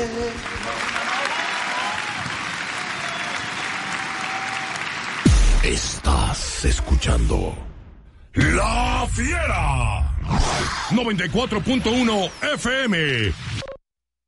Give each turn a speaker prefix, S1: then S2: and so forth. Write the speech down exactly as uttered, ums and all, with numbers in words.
S1: Estás escuchando La Fiera noventa y cuatro punto uno F M